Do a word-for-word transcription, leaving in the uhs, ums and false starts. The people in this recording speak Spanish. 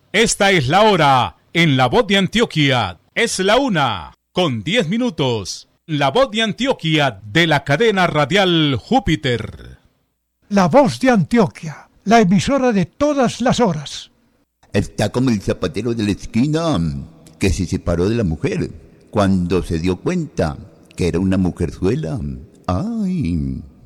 Esta es la hora en La Voz de Antioquia. Es la una con diez minutos. La Voz de Antioquia de la cadena radial Júpiter. La Voz de Antioquia, la emisora de todas las horas. Está como el zapatero de la esquina que se separó de la mujer cuando se dio cuenta que era una mujerzuela. ¡Ay!